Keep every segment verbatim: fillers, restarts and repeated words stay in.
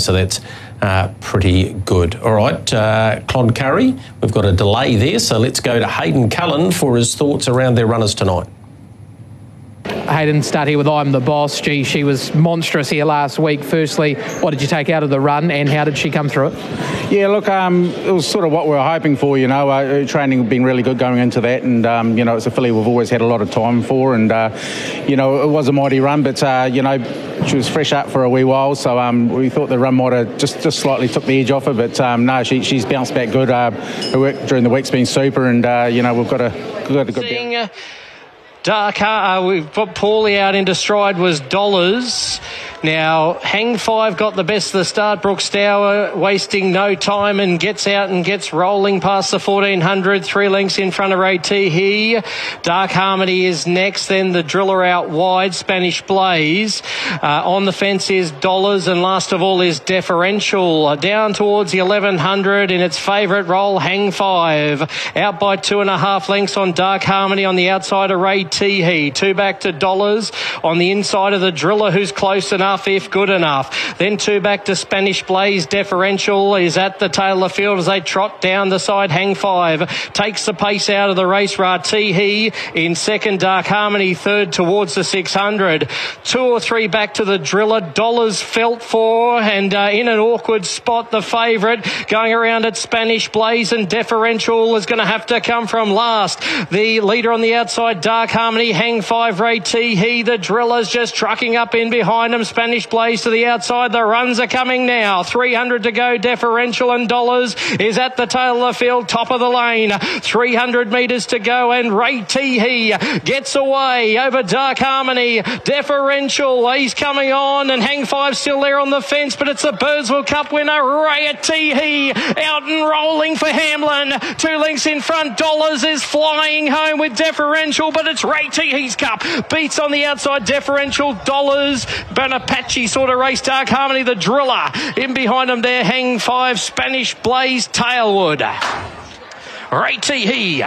so that's uh, pretty good. All right, uh, Cloncurry, we've got a delay there, so let's go to Hayden Cullen for his thoughts around their runners tonight. Hayden, start here with I'm the Boss. Gee, she was monstrous here last week. Firstly, what did you take out of the run and how did she come through it? Yeah, look, um, it was sort of what we were hoping for, you know. Uh, training had been really good going into that, and, um, you know, it's a filly we've always had a lot of time for, and, uh, you know, it was a mighty run, but, uh, you know, she was fresh up for a wee while, so um, we thought the run might have just, just slightly took the edge off her, but um, no, she, she's bounced back good. Uh, her work during the week's been super, and, uh, you know, we've got a, got a good... Seeing, Dark, uh, we've put Paulie out into stride was Dollars. Now, Hang Five got the best of the start. Brooke Stour wasting no time and gets out and gets rolling past the fourteen hundred. Three lengths in front of Ray Teehee. Dark Harmony is next. Then the Driller out wide. Spanish Blaze. Uh, on the fence is Dollars. And last of all is Deferential. Uh, down towards the eleven hundred in its favourite role, Hang Five. Out by two and a half lengths on Dark Harmony on the outside of Ray Teehee. Two back to Dollars. On the inside of the Driller, who's close enough. If good enough. Then two back to Spanish Blaze. Deferential is at the tail of the field as they trot down the side. Hang Five takes the pace out of the race. Ratihi in second. Dark Harmony third towards the six hundred. Two or three back to the Driller. Dollars felt for and uh, in an awkward spot the favourite going around at Spanish Blaze, and Deferential is going to have to come from last. The leader on the outside, Dark Harmony. Hang Five, Ratihi. The Driller's just trucking up in behind them. Spanish Blaze to the outside. The runs are coming now. three hundred to go. Deferential, and Dollars is at the tail of the field, top of the lane. three hundred metres to go, and Ray Teehee gets away over Dark Harmony. Deferential, he's coming on, and Hang Five still there on the fence, but it's the Birdsville Cup winner, Ray Teehee, out and rolling for Hamlin. Two lengths in front. Dollars is flying home with Deferential, but it's Ray Teehee's Cup. Beats on the outside. Deferential, Dollars, but a patchy sort of race. Dark Harmony, the Driller. In behind them there, Hang Five, Spanish Blaze, Tailwood. Ray Teehee.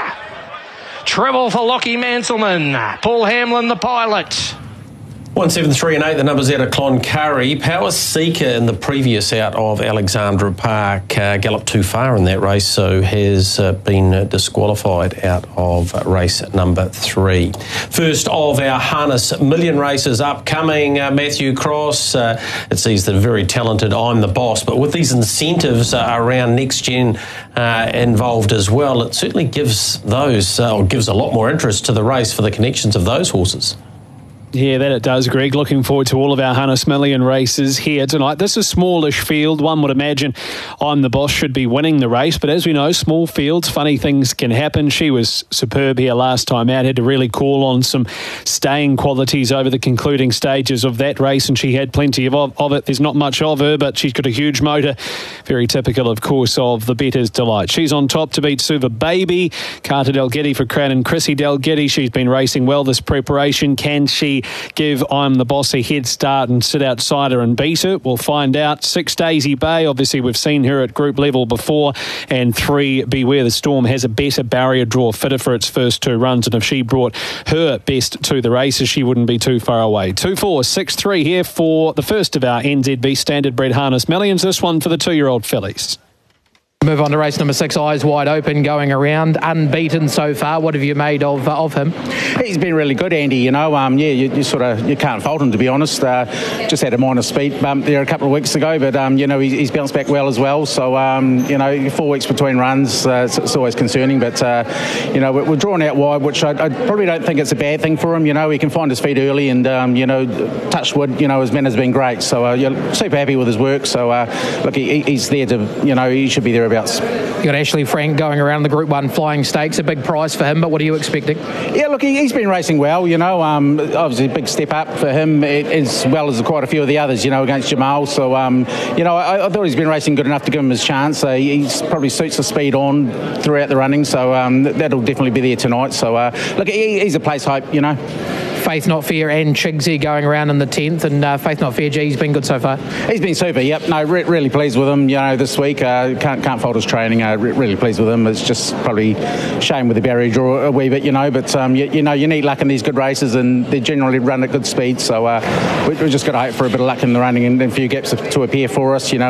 Treble for Lockie Manselman. Paul Hamlin, the pilot. one seven three and eight, the numbers out of Cloncurry. Power Seeker in the previous out of Alexandra Park uh, galloped too far in that race, so has uh, been uh, disqualified out of uh, race number three. First of our Harness Million races upcoming, uh, Matthew Cross. Uh, it sees the very talented I'm the Boss, but with these incentives uh, around Next Gen uh, involved as well, it certainly gives those, uh, or gives a lot more interest to the race for the connections of those horses. Yeah, that it does, Greg. Looking forward to all of our Harness Million races here tonight. This is a smallish field. One would imagine I'm the Boss should be winning the race, but as we know, small fields, funny things can happen. She was superb here last time out, had to really call on some staying qualities over the concluding stages of that race, and she had plenty of, of it. There's not much of her, but she's got a huge motor. Very typical, of course, of the Bettor's Delight. She's on top to beat Suva Baby. Carter Delgetti for Crown, and Chrissy Delgetti. She's been racing well this preparation. Can she give I'm the Boss a head start and sit outside her and beat her? We'll find out. Six, Daisy Bay. Obviously, we've seen her at group level before. And three, Beware the Storm, has a better barrier draw, fitter for its first two runs. And if she brought her best to the races, she wouldn't be too far away. Two, four, six, three here for the first of our N Z B Standard Bred Harness Millions. This one for the two-year-old fillies. Move on to race number six, Eyes Wide Open, going around, unbeaten so far. What have you made of uh, of him? He's been really good, Andy. You know, um, yeah, you, you sort of you can't fault him, to be honest. Uh, just had a minor speed bump there a couple of weeks ago, but um, you know he, he's bounced back well as well. So um, you know, four weeks between runs, uh, it's, it's always concerning. But uh, you know, we're, we're drawn out wide, which I, I probably don't think it's a bad thing for him. You know, he can find his feet early, and um, you know, touch wood. You know, his man has been great. So uh, you're super happy with his work. So uh, look, he, he's there to, you know, he should be thereabouts. You got Ashley Frank going around the Group One Flying Stakes, a big prize for him. But what are you expecting? Yeah, look, he, he's been racing well. You know, um, obviously a big step up for him, as well as quite a few of the others. You know, against Jamal. So um, you know, I, I thought he's been racing good enough to give him his chance. Uh, he probably suits the speed on throughout the running. So um, that'll definitely be there tonight. So uh, look, he, he's a place hope. You know. Faith Not Fair and Chigsy going around in the tenth, and uh, Faith Not Fair, gee, he's been good so far. He's been super, yep. No, re- really pleased with him, you know, this week. Uh, can't can't fault his training. Uh, re- really pleased with him. It's just probably shame with the barrier draw a wee bit, you know, but, um, you, you know, you need luck in these good races, and they generally run at good speed, so uh, we, we've just got to hope for a bit of luck in the running and, and a few gaps to appear for us, you know.